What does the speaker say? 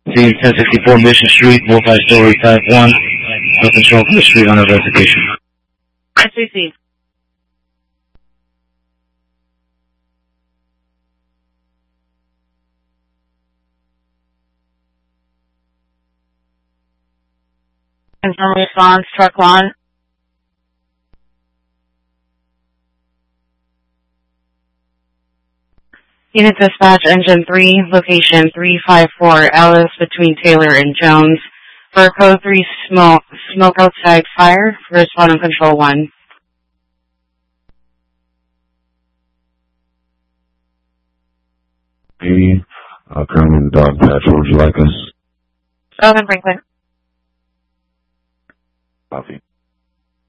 Team 1064 Mission Street, multi-story type 1. No control from the street on investigation. SCC. Confirm response, truck 1. Unit dispatch, engine 3, location 354 Alice between Taylor and Jones. For code 3 smoke outside fire, respond on control 1. Currently in the dog patch. Where would you like us? Southern Franklin. Coffee.